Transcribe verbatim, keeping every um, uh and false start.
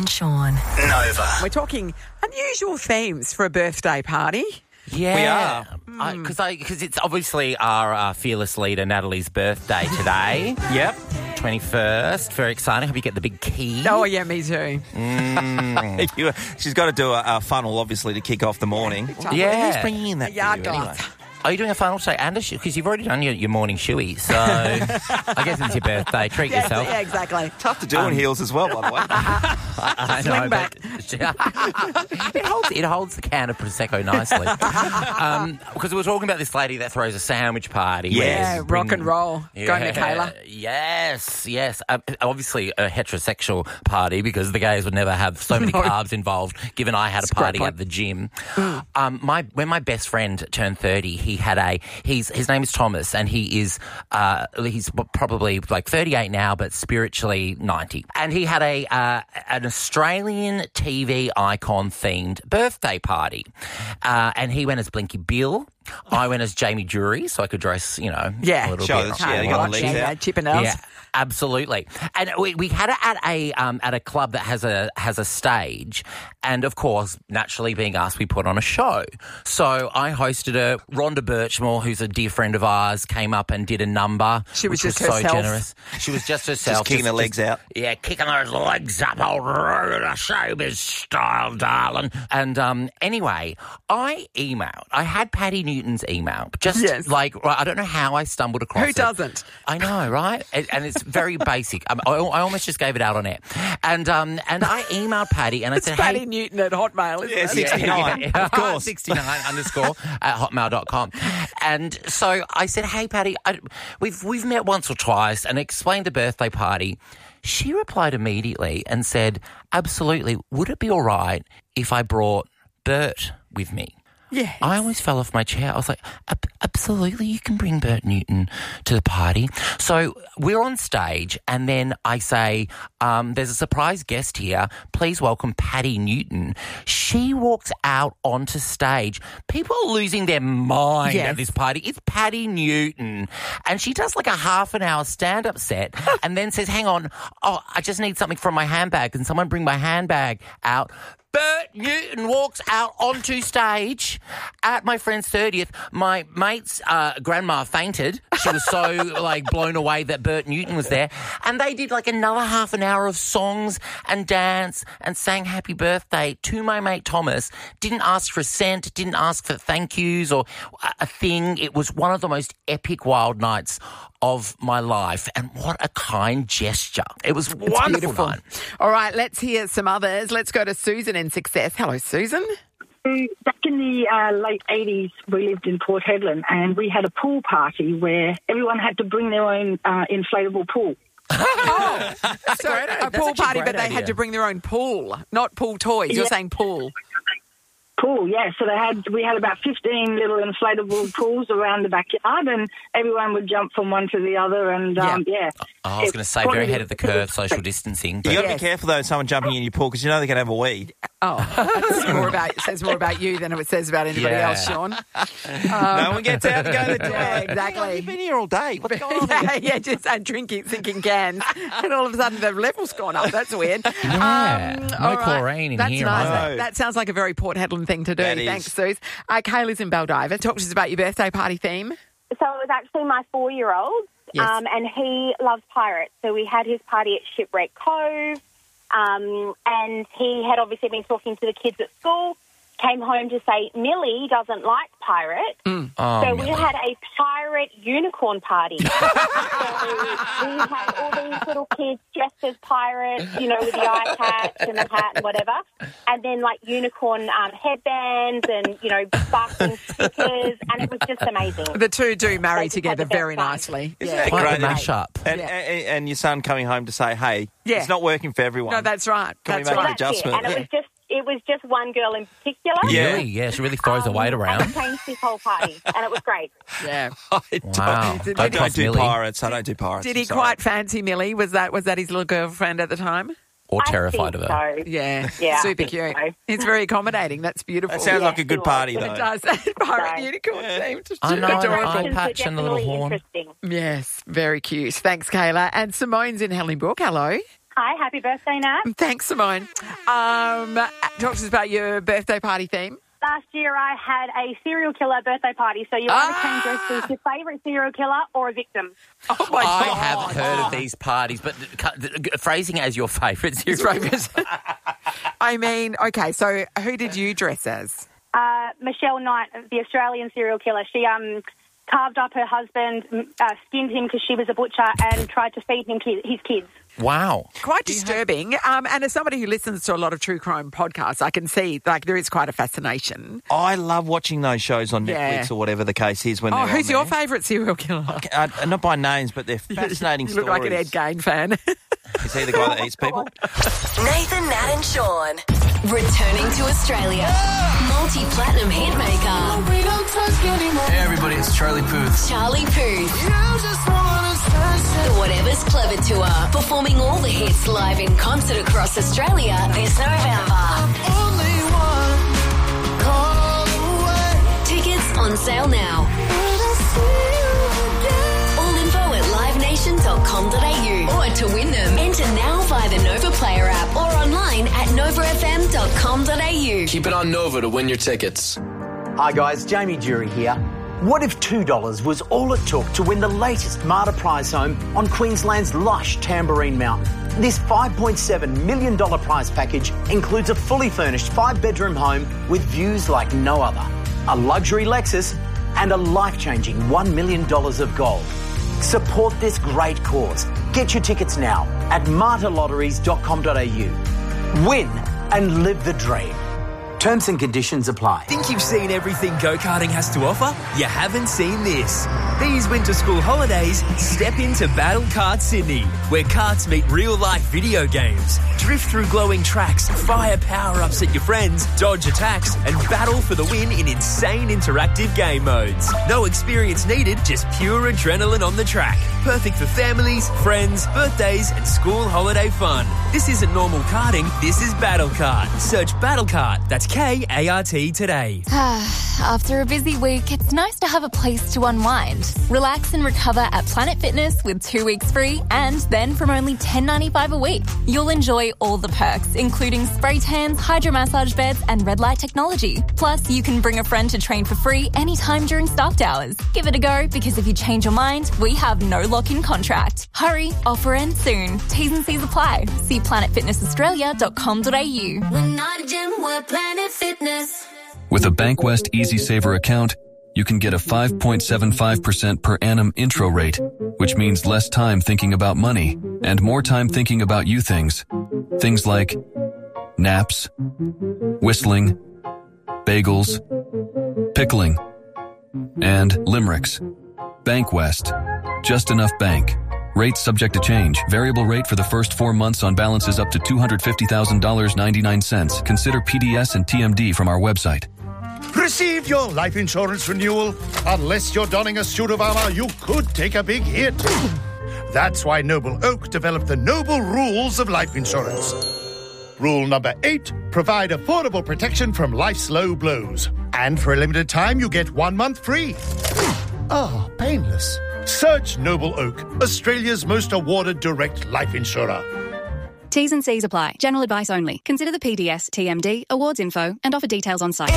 and Sean. Nova. We're talking unusual themes for a birthday party. Yeah. We are. Because I because it's obviously our uh, fearless leader, Natalie's birthday today. Yep. twenty-first. Very exciting. Hope you get the big key. Oh, yeah, me too. You- She's got to do a, a funnel, obviously, to kick off the morning. Yeah. Who's bringing in that Yeah, for you God. anyway? Are you doing a funnel today? And because you've already done your, your morning shoey, so I guess it's your birthday. Treat Yeah, yourself. yeah, exactly. Tough to do in heels as well, by the way. I know, Swing back. but- it holds it holds the can of prosecco nicely. um, because we were talking about this lady that throws a sandwich party. Yes. where Yeah, you rock bring- and roll. Go, Michaela. Yes, yes. Uh, obviously a heterosexual party because the gays would never have so many No. carbs involved. Given I had a Scrap party point. at the gym, um, my when my best friend turned thirty, he had a he's his name is Thomas, and he is uh, he's probably like thirty-eight now, but spiritually ninety. And he had a uh, an Australian T V icon themed birthday party, uh, and he went as Blinky Bill. I went as Jamie Drury, so I could dress, you know, Yeah. a little Show bit. us, yeah, you got the legs yeah, out. yeah, Chippendales. Yeah, absolutely. And we, we had it at a um, at a club that has a has a stage, and of course, naturally being us, we put on a show. So I hosted her. Rhonda Birchmore, who's a dear friend of ours, came up and did a number. She was which just was so herself. generous. She was just herself, Just kicking her legs out. Yeah, kicking those legs up, old Rhoda showbiz style, darling. And um, anyway, I emailed. I had Patty Newton's email. Just Yes. like I don't know how I stumbled across Who it. doesn't? I know, right? And, and it's very basic. Um, I, I almost just gave it out on air. And um, and I emailed Patty and I It's said, Patty hey, Newton at Hotmail, isn't Yeah, it? sixty-nine, of course. sixty-nine underscore at hotmail dot com. And so I said, hey, Patty, I, we've, we've met once or twice and explained the birthday party. She replied immediately and said, absolutely, would it be all right if I brought Bert with me? Yeah. I almost fell off my chair. I was like, "Ab- absolutely, you can bring Bert Newton to the party. So we're on stage, and then I say, um, there's a surprise guest here. Please welcome Patty Newton. She walks out onto stage. People are losing their mind Yes. at this party. It's Patty Newton. And she does like a half an hour stand-up set and then says, hang on, oh, I just need something from my handbag. Can someone bring my handbag out? Bert Newton walks out onto stage at my friend's thirtieth. My mate's uh, grandma fainted. She was so like blown away that Bert Newton was there. And they did like another half an hour of songs and dance and sang happy birthday to my mate Thomas. Didn't ask for a cent, didn't ask for thank yous or a thing. It was one of the most epic wild nights of my life. And what a kind gesture. It was It's wonderful beautiful. night. All right, let's hear some others. Let's go to Susan in Success. Hello, Susan. Back in the uh, late eighties, we lived in Port Hedland and we had a pool party where everyone had to bring their own uh, inflatable pool. Oh, so great- a that's pool actually a party, great but they idea. had to bring their own pool, not pool toys. You're Yeah. saying pool. Pool, yeah. So they had we had about fifteen little inflatable pools around the backyard, and everyone would jump from one to the other. And um, yeah, Oh, I was going to say, very ahead of the curve, social distancing. You But got to Yes. be careful though, someone jumping in your pool because you know they can have a wee. Oh, that's more about, it says more about you than it says about anybody Yeah. else, Sean. no one gets out to go to the toilet. Yeah, exactly. You've been here all day. What's going on here? yeah, yeah, just uh, drinking, sinking cans, and all of a sudden the level's gone up. That's weird. Yeah, no all right. chlorine in That's here nice. either. No. That, that sounds like a very Port Hedland thing to do. That is. Thanks, Suze. Uh, Kayla's in Baldiva. Talk to us about your birthday party theme. So it was actually my four-year-old, Yes. um, and he loves pirates. So we had his party at Shipwreck Cove, um, and he had obviously been talking to the kids at school, came home to say Millie doesn't like pirates. Oh, So we Millie. had a pirate unicorn party. So we had all these little kids dressed as pirates, you know, with the eye patch and the hat and whatever. And then, like, unicorn um, headbands and, you know, sparkling stickers. And it was just amazing. The two do marry They just together had the best very fun. nicely. Isn't Yeah. that Quite great? a mashup. And, Yeah. and, and your son coming home to say, hey, Yeah. it's not working for everyone. No, that's right. Can we that's make right. an adjustment? And it was just it was just one girl in particular. Yeah. Really? Yeah, she really throws her weight Um, around. And it changed his whole party. And it was great. Yeah. I don't, Wow. Did- I did- don't Cost do Millie. pirates. I don't do pirates. Did I'm he sorry. quite fancy Millie? Was that was that his little girlfriend at the time? Or I terrified of think her. So. Yeah. Yeah, Super I think cute. so. It's very accommodating. That's beautiful. That sounds Yeah, like a good it party, was. though. It does. Pirate No. unicorn Yeah. themed. I know, Adorable. I- Decorations patch were and the little definitely horn. interesting. Yes, very cute. Thanks, Kayla. And Simone's in Hellingbrook. Hello. Hi, happy birthday, Nat. Thanks, Simone. Um, talk to us about your birthday party theme. Last year I had a serial killer birthday party, so you Ah! either came dressed as your favourite serial killer or a victim. Oh, my I God. have heard of these parties, but phrasing it as your favourite series. I mean, okay, so who did you dress as? Uh, Michelle Knight, the Australian serial killer, she um, carved up her husband, uh, skinned him because she was a butcher, and tried to feed him ki- his kids. Wow. Quite disturbing. Um, and as somebody who listens to a lot of true crime podcasts, I can see, like, there is quite a fascination. I love watching those shows on Netflix Yeah. or whatever the case is. When Oh, they're who's on your there. favourite serial killer? Uh, not by names, but they're fascinating You look stories. like an Ed Gein fan. Is he the guy that eats people? Nathan, Nat and Sean. Returning to Australia. Multi-platinum hitmaker. Hey everybody, it's Charlie Puth. Charlie Puth. The Whatever's Clever Tour. Performing all the hits live in concert across Australia this November. Tickets on sale now. All info at live nation dot com dot a u. Or to win them, enter now via the Nova Player app or online at nova f m dot com dot a u. Keep it on Nova to win your tickets. Hi guys, Jamie Jury here. What if two dollars was all it took to win the latest Marta prize home on Queensland's lush Tambourine Mountain? This five point seven million dollars prize package includes a fully furnished five-bedroom home with views like no other, a luxury Lexus and a life-changing one million dollars of gold. Support this great cause. Get your tickets now at marta lotteries dot com dot a u. Win and live the dream. Terms and conditions apply. Think you've seen everything go-karting has to offer? You haven't seen this. These winter school holidays, step into Battle Kart Sydney, where karts meet real-life video games. Drift through glowing tracks, fire power-ups at your friends, dodge attacks, and battle for the win in insane interactive game modes. No experience needed, just pure adrenaline on the track. Perfect for families, friends, birthdays, and school holiday fun. This isn't normal karting, this is Battle Kart. Search Battle Kart, that's K A R T today. After a busy week, it's nice to have a place to unwind. Relax and recover at Planet Fitness with two weeks free and then from only ten dollars ninety-five a week. You'll enjoy all the perks, including spray tans, hydromassage beds and red light technology. Plus, you can bring a friend to train for free anytime during staffed hours. Give it a go because if you change your mind, we have no lock-in contract. Hurry, offer ends soon. T's and C's apply. See planet fitness australia dot com dot a u. We're not a gym, we're Planet Fitness. With a Bankwest Easy Saver account, you can get a five point seven five percent per annum intro rate, which means less time thinking about money and more time thinking about you things. Things like naps, whistling, bagels, pickling, and limericks. Bankwest. Just enough bank. Rates subject to change. Variable rate for the first four months on balances up to two hundred fifty thousand dollars and ninety-nine cents. Consider P D S and T M D from our website. Receive your life insurance renewal. Unless you're donning a suit of armor, you could take a big hit. That's why Noble Oak developed the Noble Rules of Life Insurance. Rule number eight, provide affordable protection from life's low blows. And for a limited time, you get one month free. Ah, painless. Search Noble Oak, Australia's most awarded direct life insurer. T's and C's apply. General advice only. Consider the P D S, T M D, awards info, and offer details on site.